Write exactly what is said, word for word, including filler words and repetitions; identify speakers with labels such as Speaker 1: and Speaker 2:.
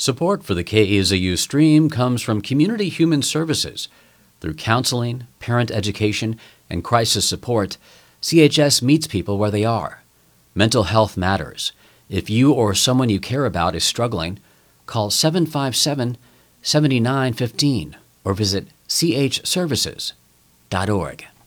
Speaker 1: Support for the K E Z U stream comes from Community Human Services. Through counseling, parent education, and crisis support, C H S meets people where they are. Mental health matters. If you or someone you care about is struggling, call seven five seven, seven nine one five or visit c h services dot org.